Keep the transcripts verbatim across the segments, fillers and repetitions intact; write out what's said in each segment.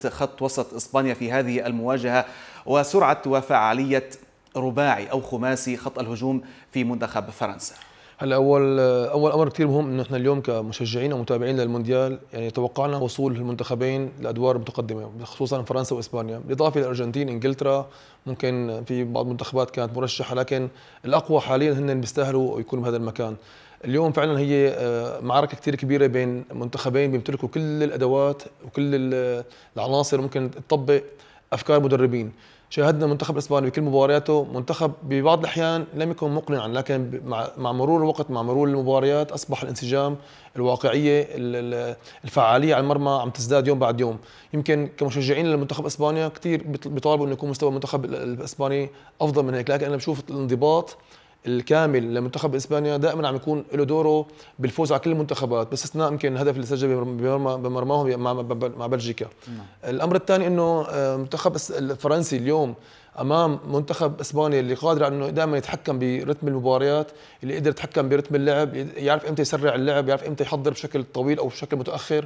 خط وسط إسبانيا في هذه المواجهة وسرعة وفعالية رباعي أو خماسي خط الهجوم في منتخب فرنسا؟ هلا اول اول امر كثير مهم انه احنا اليوم كمشجعين ومتابعين للمونديال يعني توقعنا وصول المنتخبين لادوار متقدمه خصوصا فرنسا واسبانيا، بالاضافه للارجنتين، انجلترا، ممكن في بعض المنتخبات كانت مرشحه، لكن الاقوى حاليا هن بيستاهلوا يكونوا بهذا المكان. اليوم فعلا هي معركه كثير كبيره بين منتخبين بيمتلكوا كل الادوات وكل العناصر ممكن تطبق افكار مدربين. شاهدنا المنتخب الاسباني بكل مبارياته منتخب ببعض الاحيان لم يكن مقنعا، لكن مع مرور الوقت مع مرور المباريات اصبح الانسجام، الواقعيه، الفعاليه على المرمى عم تزداد يوم بعد يوم. يمكن كمشجعين للمنتخب اسبانيا كثير بيطالبوا انه يكون مستوى المنتخب الاسباني افضل من هيك، لكن انا بشوف الانضباط الكامل لمنتخب اسبانيا دائما عم يكون له دوره بالفوز على كل المنتخبات باستثناء يمكن الهدف اللي سجل بمرماه مع مع بلجيكا. الامر الثاني انه المنتخب الفرنسي اليوم امام منتخب اسبانيا اللي قادر انه دائما يتحكم برتم المباريات، اللي يقدر يتحكم برتم اللعب، يعرف امتى يسرع اللعب، يعرف امتى يحضر بشكل طويل او بشكل متاخر،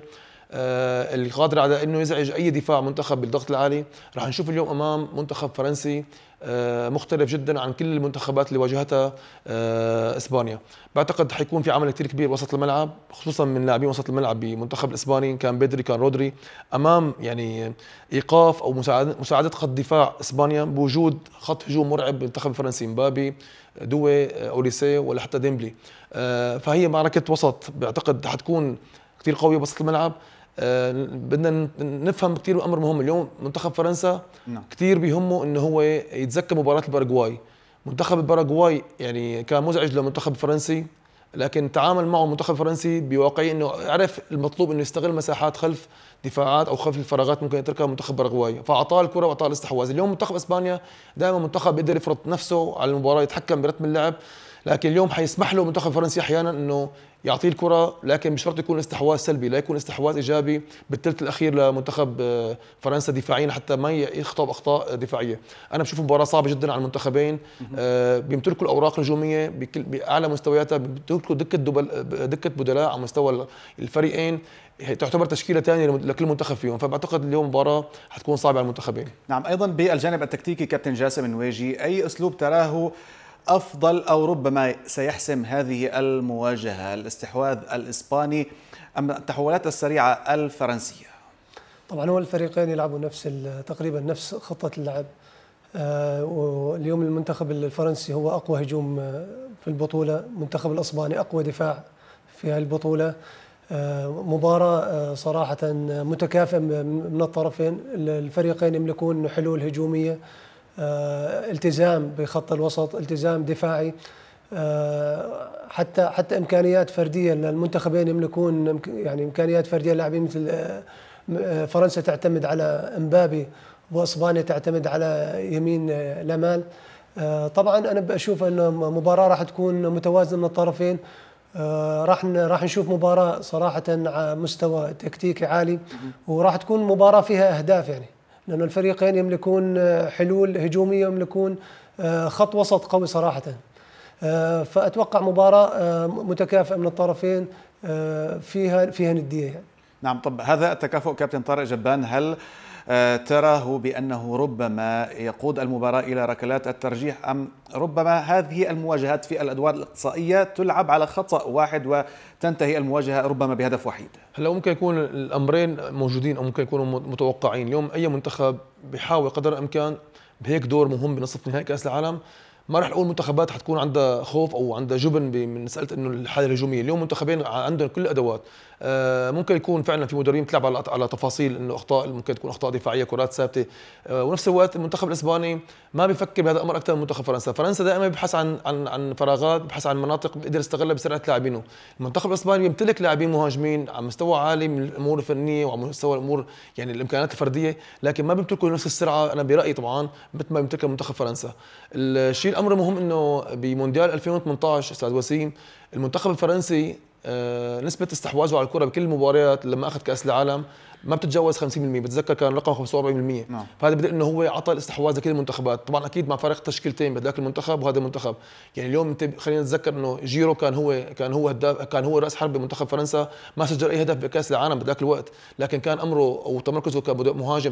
آه اللي قادر على انه يزعج اي دفاع منتخب بالضغط العالي. راح نشوف اليوم امام منتخب فرنسي آه مختلف جدا عن كل المنتخبات اللي واجهتها آه اسبانيا. بعتقد حيكون في عمل كثير كبير وسط الملعب، خصوصا من لاعبين وسط الملعب بمنتخب الاسباني، كان بدري كان رودري، امام يعني ايقاف او مساعده مساعده خط دفاع اسبانيا بوجود خط هجوم مرعب بالمنتخب الفرنسي، مبابي، دوي، اوليسي، ولا حتى ديمبلي. آه فهي معركه وسط بعتقد حتكون كثير قويه بوسط الملعب. آه بدنا نفهم كثير امر مهم اليوم. منتخب فرنسا نعم. كثير بيهمه انه هو يتذكر مباراه الباراغواي. منتخب الباراغواي يعني كان مزعج للمنتخب الفرنسي، لكن تعامل معه المنتخب الفرنسي بواقعيه انه عرف المطلوب انه يستغل مساحات خلف دفاعات او خلف الفراغات ممكن يتركها منتخب باراغواي، فاعطاه الكره واعطاه الاستحواذ. اليوم منتخب اسبانيا دائما منتخب بيقدر يفرض نفسه على المباراه، يتحكم برتم اللعب، لكن اليوم حيسمح له المنتخب الفرنسي احيانا انه يعطيه الكره، لكن مش شرط يكون استحواذ سلبي، لا يكون استحواذ ايجابي بالثلث الاخير لمنتخب فرنسا دفاعيا حتى ما يخطئ اخطاء دفاعيه. انا بشوف مباراه صعبه جدا على المنتخبين، بيمتلكوا الاوراق الهجوميه باعلى مستوياتها، بيمتلكوا دكه دكه بدلاء على مستوى الفريقين، تعتبر تشكيله ثانيه لكل منتخب فيهم، فبعتقد اليوم مباراه حتكون صعبه على المنتخبين. نعم. ايضا بالجانب التكتيكي كابتن جاسم النواجي، اي اسلوب تراه أفضل أو ربما سيحسم هذه المواجهة، الاستحواذ الإسباني أم التحولات السريعة الفرنسية؟ طبعا هو الفريقين يلعبوا نفس تقريبا نفس خطة اللعب. آه واليوم المنتخب الفرنسي هو أقوى هجوم في البطولة، المنتخب الإسباني أقوى دفاع في هذه البطولة. آه مباراة آه صراحة متكافئة من الطرفين، الفريقين يملكون حلول هجومية، آه، التزام بخط الوسط، التزام دفاعي، آه، حتى حتى امكانيات فرديه للمنتخبين يملكون يعني امكانيات فرديه. لاعبين مثل آه، فرنسا تعتمد على امبابي واسبانيا تعتمد على يمين آه، لامال. آه، طبعا انا بشوف انه مباراه راح تكون متوازنه من الطرفين، آه، راح راح نشوف مباراه صراحه على مستوى تكتيكي عالي، وراح تكون مباراه فيها اهداف، يعني لأن الفريقين يملكون حلول هجومية، يملكون خط وسط قوي صراحة. فأتوقع مباراة متكافئة من الطرفين، فيها فيها ندية يعني. نعم. طب هذا التكافؤ كابتن طارق جبان، هل تراه بأنه ربما يقود المباراة إلى ركلات الترجيح، أم ربما هذه المواجهات في الأدوار الإقصائية تلعب على خطأ واحد وتنتهي المواجهة ربما بهدف وحيد؟ هلا ممكن يكون الأمرين موجودين أو ممكن يكونوا متوقعين. اليوم أي منتخب بيحاول قدر الإمكان بهيك دور مهم بنصف نهائي كأس العالم، ما راح نقول منتخبات حتكون عندها خوف او عندها جبن من مساله انه الحاله الهجوميه. اليوم منتخبين عندهم كل الادوات، آه ممكن يكون فعلا في مدربين بتلعب على على تفاصيل انه اخطاء ممكن تكون اخطاء دفاعيه، كرات ثابته، آه ونفس الوقت المنتخب الاسباني ما بيفكر بهذا الامر اكثر من منتخب فرنسا. فرنسا دائما بيبحث عن عن عن فراغات، بيبحث عن مناطق بيقدر يستغلها بسرعه لاعبينه. المنتخب الاسباني بيمتلك لاعبين مهاجمين على مستوى عالي من الامور الفنيه وعلى مستوى الامور يعني الامكانيات الفرديه، لكن ما بيمتلكوا نفس السرعه انا برايي طبعا مثل ما بيمتلكها منتخب فرنسا. الشيء الامر مهم انه بمونديال ألفين وثمانية عشر استاذ وسيم المنتخب الفرنسي آه نسبة استحواذه على الكرة بكل المباريات لما اخذ كأس العالم ما بتتجاوز خمسين بالمئة، بتذكر كان رقم خمسة وأربعين بالمئة. نعم. فهذا بدل انه هو عطى الاستحواذ لكل المنتخبات، طبعا اكيد مع فرق تشكيلتين بذاك المنتخب وهذا المنتخب. يعني اليوم انت خلينا نتذكر انه جيرو كان هو كان هو هداف، كان هو راس حرب بمنتخب فرنسا، ما سجل اي هدف بكأس العالم بذاك الوقت، لكن كان امره او تمركزه كمهاجم